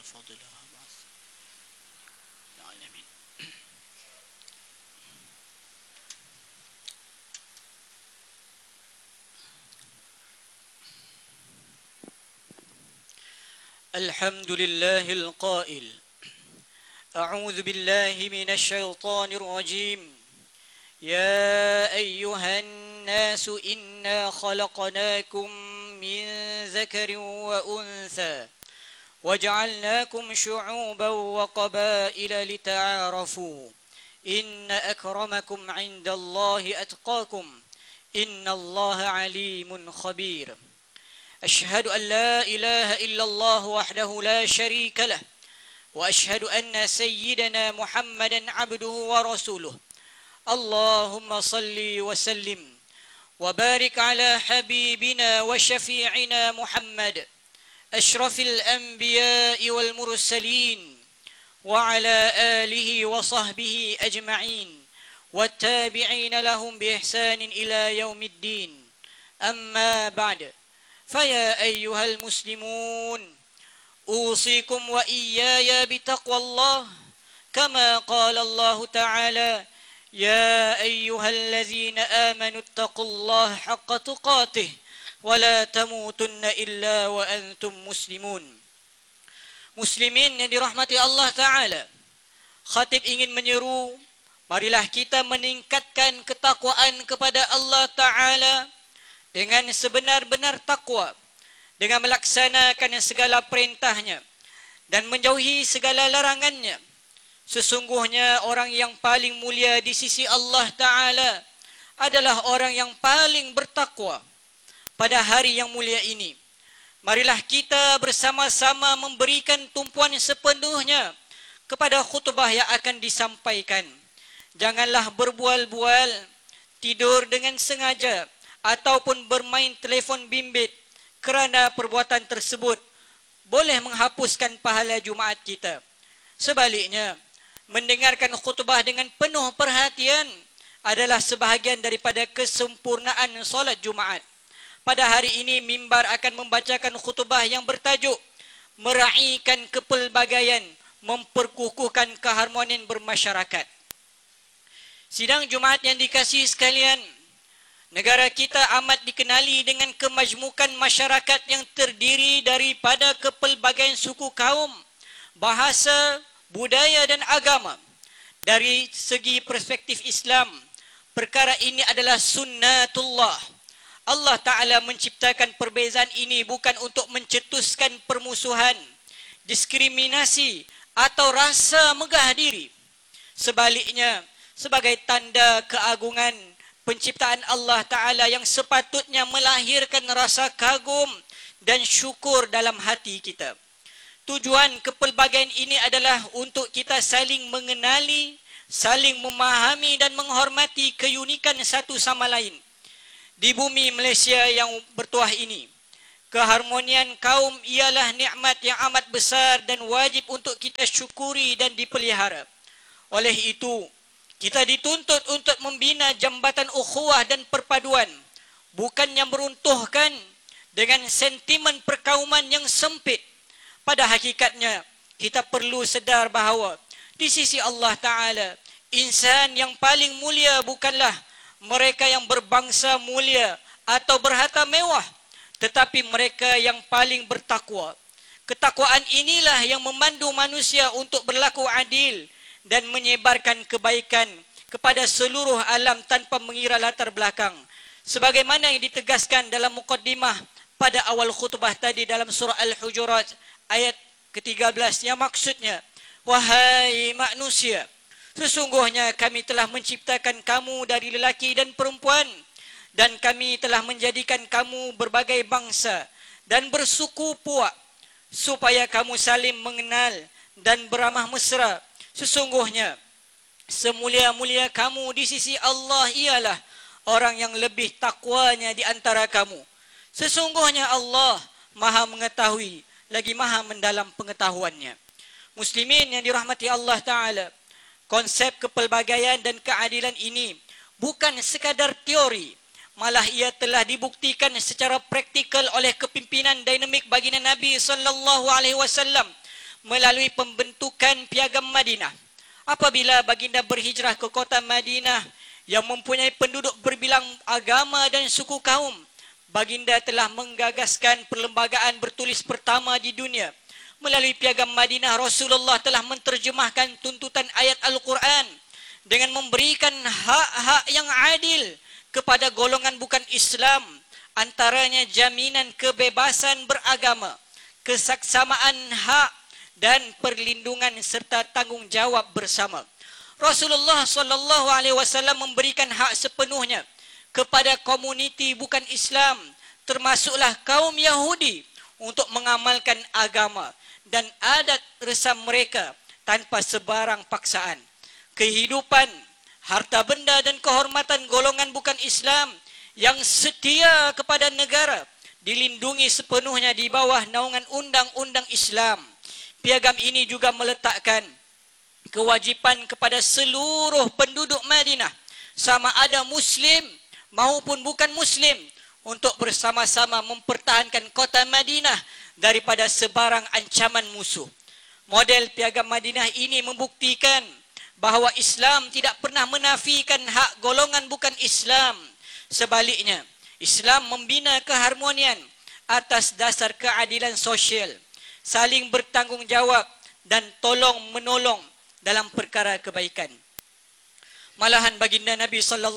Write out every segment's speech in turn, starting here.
فضلها بعث العالمين. الحمد لله القائل: أعوذ بالله من الشيطان الرجيم. يا أيها الناس إنا خلقناكم من ذكر وأنثى وجعلناكم شعوبا وقبائل لتعارفوا إن أكرمكم عند الله أتقاكم إن الله عليم خبير. أشهد أن لا إله إلا الله وحده لا شريك له وأشهد أن سيدنا محمدا عبده ورسوله. اللهم صل وسلم وبارك على حبيبنا وشفيعنا محمد أشرف الأنبياء والمرسلين وعلى آله وصحبه أجمعين والتابعين لهم بإحسان إلى يوم الدين. أما بعد، فيا أيها المسلمون، أوصيكم وإياي بتقوى الله كما قال الله تعالى: يا أيها الذين آمنوا اتقوا الله حق تقاته ولا تموتن إلا وأنتم مسلمون. Muslimin yang dirahmati Allah Ta'ala, khatib ingin menyeru, marilah kita meningkatkan ketakwaan kepada Allah Ta'ala dengan sebenar-benar takwa, dengan melaksanakan segala perintahnya dan menjauhi segala larangannya. Sesungguhnya orang yang paling mulia di sisi Allah Ta'ala adalah orang yang paling bertakwa. Pada hari yang mulia ini, marilah kita bersama-sama memberikan tumpuan sepenuhnya kepada khutbah yang akan disampaikan. Janganlah berbual-bual, tidur dengan sengaja, ataupun bermain telefon bimbit, kerana perbuatan tersebut boleh menghapuskan pahala Jumaat kita. Sebaliknya, mendengarkan khutbah dengan penuh perhatian adalah sebahagian daripada kesempurnaan solat Jumaat. Pada hari ini, mimbar akan membacakan khutbah yang bertajuk meraihkan kepelbagaian, memperkukuhkan keharmonian bermasyarakat. Sidang Jumaat yang dikasihi sekalian, negara kita amat dikenali dengan kemajmukan masyarakat yang terdiri daripada kepelbagaian suku kaum, bahasa, budaya dan agama. Dari segi perspektif Islam, perkara ini adalah sunnatullah. Allah Ta'ala menciptakan perbezaan ini bukan untuk mencetuskan permusuhan, diskriminasi atau rasa megah diri. Sebaliknya, sebagai tanda keagungan penciptaan Allah Ta'ala yang sepatutnya melahirkan rasa kagum dan syukur dalam hati kita. Tujuan kepelbagaian ini adalah untuk kita saling mengenali, saling memahami dan menghormati keunikan satu sama lain. Di bumi Malaysia yang bertuah ini, keharmonian kaum ialah nikmat yang amat besar dan wajib untuk kita syukuri dan dipelihara. Oleh itu, kita dituntut untuk membina jambatan ukhuwah dan perpaduan, bukannya meruntuhkan dengan sentimen perkauman yang sempit. Pada hakikatnya, kita perlu sedar bahawa di sisi Allah Ta'ala, insan yang paling mulia bukanlah mereka yang berbangsa mulia atau berharta mewah, tetapi mereka yang paling bertakwa. Ketakwaan inilah yang memandu manusia untuk berlaku adil dan menyebarkan kebaikan kepada seluruh alam tanpa mengira latar belakang. Sebagaimana yang ditegaskan dalam muqaddimah pada awal khutbah tadi dalam surah Al-Hujurat ayat ke-13, yang maksudnya, wahai manusia, sesungguhnya kami telah menciptakan kamu dari lelaki dan perempuan, dan kami telah menjadikan kamu berbagai bangsa dan bersuku puak, supaya kamu saling mengenal dan beramah mesra. Sesungguhnya, semulia-mulia kamu di sisi Allah ialah orang yang lebih takwanya di antara kamu. Sesungguhnya Allah Maha mengetahui, lagi Maha mendalam pengetahuannya. Muslimin yang dirahmati Allah Ta'ala, konsep kepelbagaian dan keadilan ini bukan sekadar teori, malah ia telah dibuktikan secara praktikal oleh kepimpinan dinamik baginda Nabi sallallahu alaihi wasallam melalui pembentukan Piagam Madinah. Apabila baginda berhijrah ke kota Madinah yang mempunyai penduduk berbilang agama dan suku kaum, baginda telah menggagaskan perlembagaan bertulis pertama di dunia. Melalui Piagam Madinah, Rasulullah telah menterjemahkan tuntutan ayat Al-Quran dengan memberikan hak-hak yang adil kepada golongan bukan Islam, antaranya jaminan kebebasan beragama, kesaksamaan hak dan perlindungan serta tanggungjawab bersama. Rasulullah sallallahu alaihi wasallam memberikan hak sepenuhnya kepada komuniti bukan Islam, termasuklah kaum Yahudi, untuk mengamalkan agama dan adat resam mereka tanpa sebarang paksaan. Kehidupan, harta benda dan kehormatan golongan bukan Islam yang setia kepada negara dilindungi sepenuhnya di bawah naungan undang-undang Islam. Piagam ini juga meletakkan kewajipan kepada seluruh penduduk Madinah, sama ada Muslim maupun bukan Muslim, untuk bersama-sama mempertahankan kota Madinah daripada sebarang ancaman musuh. Model Piagam Madinah ini membuktikan bahawa Islam tidak pernah menafikan hak golongan bukan Islam. Sebaliknya, Islam membina keharmonian atas dasar keadilan sosial, saling bertanggungjawab dan tolong-menolong dalam perkara kebaikan. Malahan baginda Nabi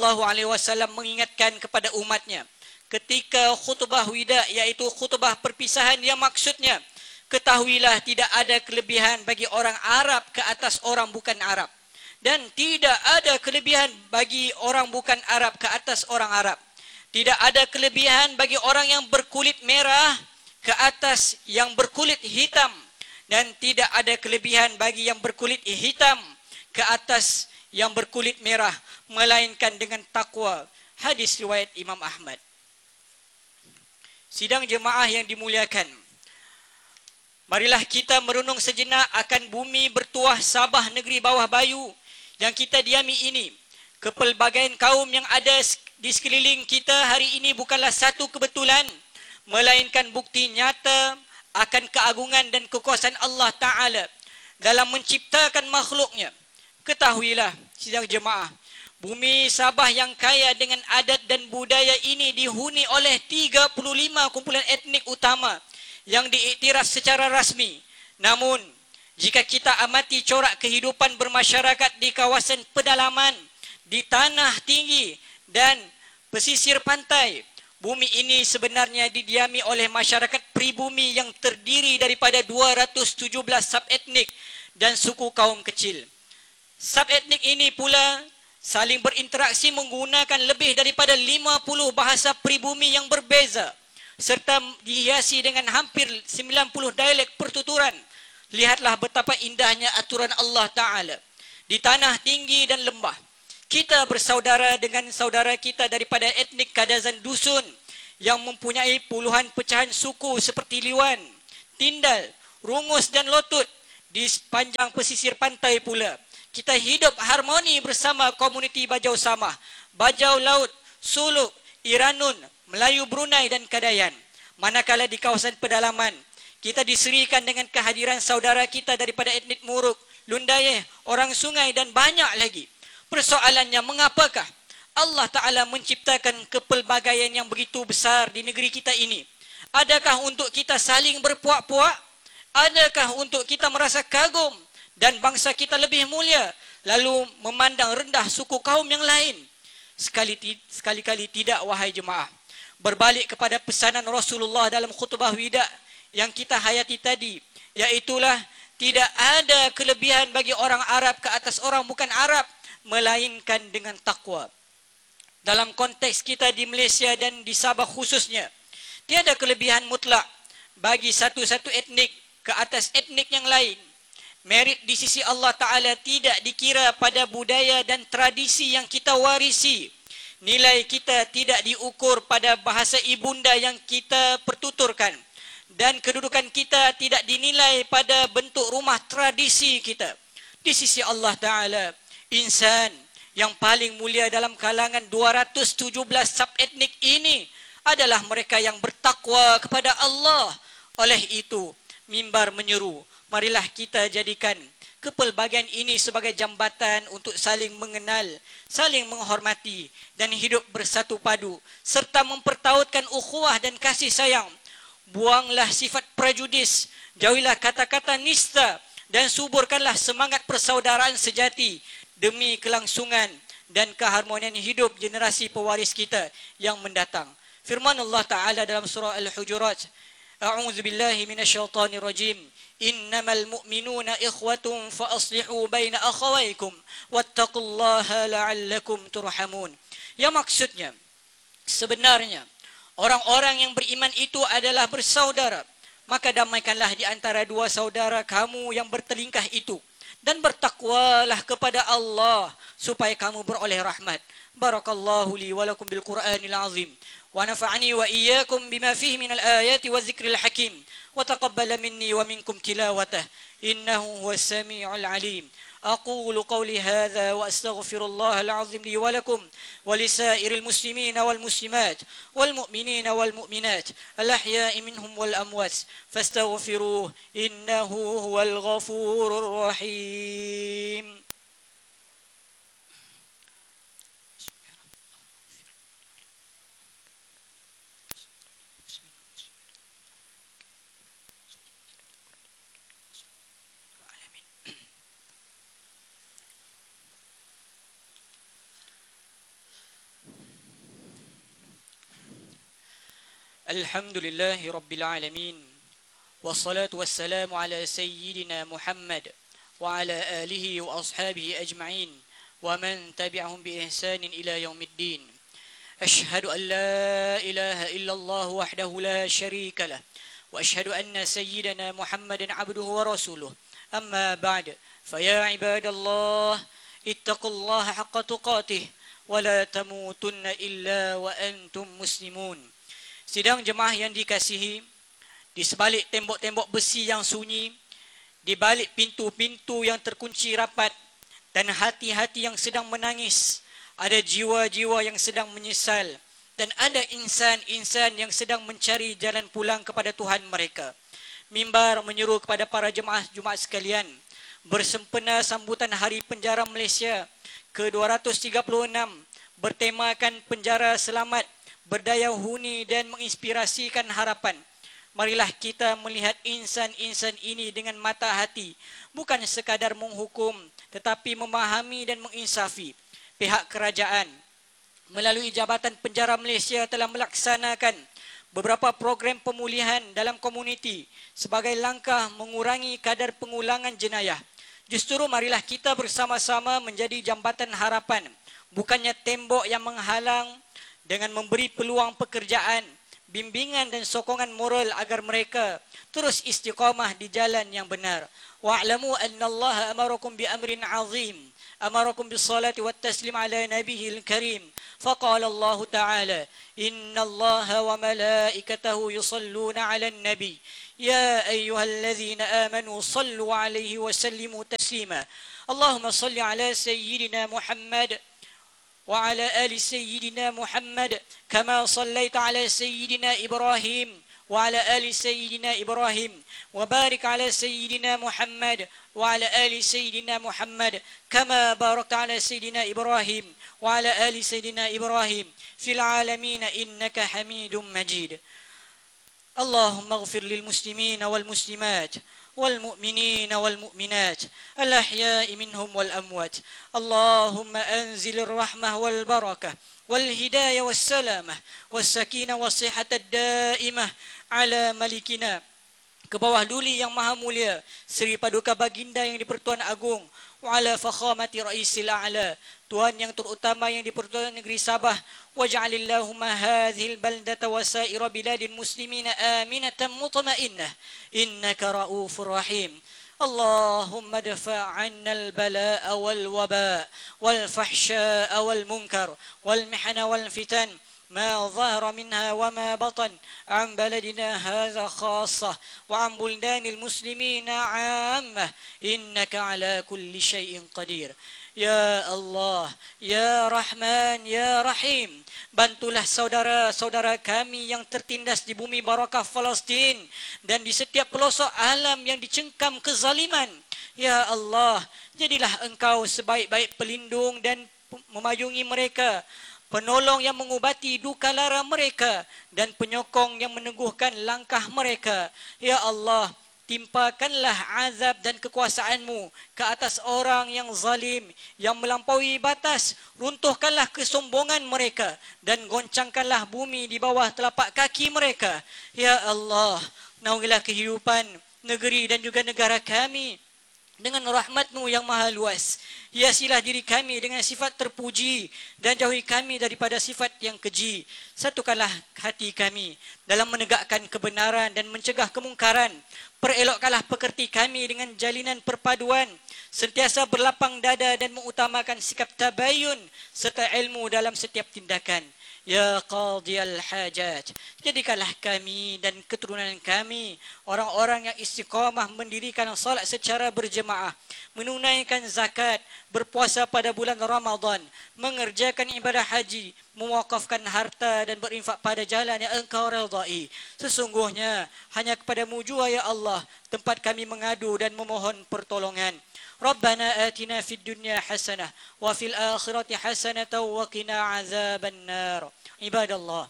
SAW mengingatkan kepada umatnya ketika khutbah wida, iaitu khutbah perpisahan, yang maksudnya, ketahuilah tidak ada kelebihan bagi orang Arab ke atas orang bukan Arab, dan tidak ada kelebihan bagi orang bukan Arab ke atas orang Arab. Tidak ada kelebihan bagi orang yang berkulit merah ke atas yang berkulit hitam, dan tidak ada kelebihan bagi yang berkulit hitam ke atas yang berkulit merah, melainkan dengan takwa. Hadis riwayat Imam Ahmad. Sidang jemaah yang dimuliakan, marilah kita merenung sejenak akan bumi bertuah Sabah negeri bawah bayu yang kita diami ini. Kepelbagaian kaum yang ada di sekeliling kita hari ini bukanlah satu kebetulan, melainkan bukti nyata akan keagungan dan kekuasaan Allah Ta'ala dalam menciptakan makhluknya. Ketahuilah sidang jemaah, bumi Sabah yang kaya dengan adat dan budaya ini dihuni oleh 35 kumpulan etnik utama yang diiktiraf secara rasmi. Namun, jika kita amati corak kehidupan bermasyarakat di kawasan pedalaman, di tanah tinggi dan pesisir pantai, bumi ini sebenarnya didiami oleh masyarakat pribumi yang terdiri daripada 217 subetnik dan suku kaum kecil. Subetnik ini pula saling berinteraksi menggunakan lebih daripada 50 bahasa pribumi yang berbeza, serta dihiasi dengan hampir 90 dialek pertuturan. Lihatlah betapa indahnya aturan Allah Ta'ala. Di tanah tinggi dan lembah, kita bersaudara dengan saudara kita daripada etnik Kadazan Dusun yang mempunyai puluhan pecahan suku seperti Liwan, Tindal, Rungus dan Lotut. Di sepanjang pesisir pantai pula, kita hidup harmoni bersama komuniti Bajau Samah, Bajau Laut, Suluk, Iranun, Melayu Brunei dan Kadayan. Manakala di kawasan pedalaman, kita diserikan dengan kehadiran saudara kita daripada etnik Muruk, Lundayeh, orang Sungai dan banyak lagi. Persoalannya, mengapakah Allah Ta'ala menciptakan kepelbagaian yang begitu besar di negeri kita ini? Adakah untuk kita saling berpuak-puak? Adakah untuk kita merasa kagum dan bangsa kita lebih mulia, lalu memandang rendah suku kaum yang lain? Sekali-kali tidak, wahai jemaah. Berbalik kepada pesanan Rasulullah dalam khutbah wida yang kita hayati tadi, iaitulah tidak ada kelebihan bagi orang Arab ke atas orang bukan Arab, melainkan dengan takwa. Dalam konteks kita di Malaysia dan di Sabah khususnya, tiada kelebihan mutlak bagi satu-satu etnik ke atas etnik yang lain. Merit di sisi Allah Ta'ala tidak dikira pada budaya dan tradisi yang kita warisi. Nilai kita tidak diukur pada bahasa ibunda yang kita pertuturkan. Dan kedudukan kita tidak dinilai pada bentuk rumah tradisi kita. Di sisi Allah Ta'ala, insan yang paling mulia dalam kalangan 217 subetnik ini adalah mereka yang bertakwa kepada Allah. Oleh itu, mimbar menyeru, Marilah kita jadikan kepelbagaian ini sebagai jambatan untuk saling mengenal, saling menghormati dan hidup bersatu padu serta mempertautkan ukhuwah dan kasih sayang. Buanglah sifat prejudis, jauhilah kata-kata nista dan suburkanlah semangat persaudaraan sejati demi kelangsungan dan keharmonian hidup generasi pewaris kita yang mendatang. Firman Allah Ta'ala dalam surah Al-Hujurat, A'udzu billahi minasyaitonir rajim. Innamal mu'minuna ikhwatun fa aslihu baina akhawaykum wattaqullaha la'allakum turhamun. Yang maksudnya, sebenarnya orang-orang yang beriman itu adalah bersaudara. Maka damaikanlah di antara dua saudara kamu yang bertelingkah itu. Dan bertakwalah kepada Allah supaya kamu beroleh rahmat. Barakallahu li wa lakum bil Qur'anil azim. Wa nafa'ani wa iyyakum bima fihi minal ayati wa dzikril hakim. Wa taqabbala minni wa minkum tilawatah. Innahu huwas sami'ul alim. أقول قولي هذا وأستغفر الله العظيم لي ولكم ولسائر المسلمين والمسلمات والمؤمنين والمؤمنات الأحياء منهم والأموات فاستغفروه إنه هو الغفور الرحيم. الحمد لله رب العالمين والصلاة والسلام على سيدنا محمد وعلى آله وأصحابه أجمعين ومن تبعهم بإحسان إلى يوم الدين. أشهد أن لا إله إلا الله وحده لا شريك له وأشهد أن سيدنا محمد عبده ورسوله. أما بعد فيا عباد الله اتقوا الله حق تقاته ولا تموتن إلا وأنتم مسلمون. Sidang jemaah yang dikasihi, di sebalik tembok-tembok besi yang sunyi, di balik pintu-pintu yang terkunci rapat, dan hati-hati yang sedang menangis, ada jiwa-jiwa yang sedang menyesal, dan ada insan-insan yang sedang mencari jalan pulang kepada Tuhan mereka. Mimbar menyeru kepada para jemaah Jumaat sekalian, bersempena sambutan Hari Penjara Malaysia ke-236, bertemakan penjara selamat, berdaya huni dan menginspirasikan harapan. Marilah kita melihat insan-insan ini dengan mata hati, bukan sekadar menghukum, tetapi memahami dan menginsafi. Pihak kerajaan melalui Jabatan Penjara Malaysia telah melaksanakan beberapa program pemulihan dalam komuniti sebagai langkah mengurangi kadar pengulangan jenayah. Justru marilah kita bersama-sama menjadi jambatan harapan, bukannya tembok yang menghalang, dengan memberi peluang pekerjaan, bimbingan dan sokongan moral agar mereka terus istiqamah di jalan yang benar. Wa'lamu anna Allah amarakum bi amrin azim, amarakum bis salati wat taslim ala nabiyil karim. Faqala Allah Ta'ala, inna Allah wa malaikatahu yusalluna ala nabi. Ya ayyuhalladzina amanu sallu alaihi wa sallimu taslima. Allahumma salli ala sayyidina Muhammad وعلى آل سيدنا محمد كما صليت على سيدنا إبراهيم وعلى آل سيدنا إبراهيم وبارك على سيدنا محمد وعلى آل سيدنا محمد كما باركت على سيدنا إبراهيم وعلى آل سيدنا إبراهيم في العالمين إنك حميد مجيد. اللهم اغفر للمسلمين والمسلمات والمؤمنين والمؤمنات الأحياء منهم والأموات. اللهم أنزل الرحمة والبركة والهداية والسلامة والسكينة والصحة الدائمة على ملكنا, ke bawah duli yang maha mulia Seri Paduka Baginda yang di-Pertuan Agung, wa ala fakhamati raisil a'la, Tuhan yang terutama yang di-Pertuan Negeri Sabah. Waj'alillahumma hadhil baldata wa sa'ira biladil muslimina aminatan mutma'innah innaka ra'ufur rahim. Allahumma dafa' 'anna al-bala'a wal waba' wal fahsya'a wal munkar wal mihna wal fitan ما ظهر منها وما بطن عن بلدنا هذا خاصة وعن بلدان المسلمين عامة إنك على كل شيء قدير. Ya Allah, Ya Rahman, Ya Rahim, bantulah saudara-saudara kami yang tertindas di bumi barakah Palestin dan di setiap pelosok alam yang dicengkam kezaliman. Ya Allah, jadilah Engkau sebaik-baik pelindung dan memayungi mereka, penolong yang mengubati duka lara mereka dan penyokong yang meneguhkan langkah mereka. Ya Allah, timpakanlah azab dan kekuasaan-Mu ke atas orang yang zalim, yang melampaui batas. Runtuhkanlah kesombongan mereka dan goncangkanlah bumi di bawah telapak kaki mereka. Ya Allah, naungilah kehidupan negeri dan juga negara kami dengan rahmat-Mu yang maha luas. Hiasilah diri kami dengan sifat terpuji dan jauhi kami daripada sifat yang keji. Satukanlah hati kami dalam menegakkan kebenaran dan mencegah kemungkaran. Perelokkanlah pekerti kami dengan jalinan perpaduan, sentiasa berlapang dada dan mengutamakan sikap tabayun serta ilmu dalam setiap tindakan. Ya Qadiyal Hajat, jadikanlah kami dan keturunan kami orang-orang yang istiqamah mendirikan salat secara berjemaah, menunaikan zakat, berpuasa pada bulan Ramadan, mengerjakan ibadah haji, mewakafkan harta dan berinfak pada jalan yang Engkau redai. Sesungguhnya hanya kepadamu jua ya Allah tempat kami mengadu dan memohon pertolongan. ربنا آتنا في الدنيا حسنة وفي الآخرة حسنة وقنا عذاب النار. عباد الله،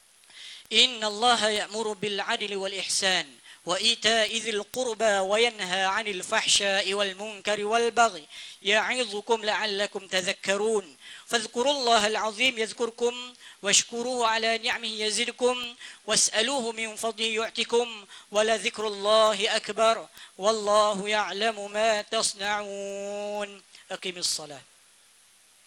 إن الله يأمر بالعدل والإحسان وإيتاء ذي القربى وينهى عن الفحشاء والمنكر والبغي يعظكم لعلكم تذكرون. فاذكروا الله العظيم يذكركم واشكروه على نعمه يزدكم واسألوه من فضله يعطكم ولذكر الله أكبر والله يعلم ما تصنعون. أقم الصلاة.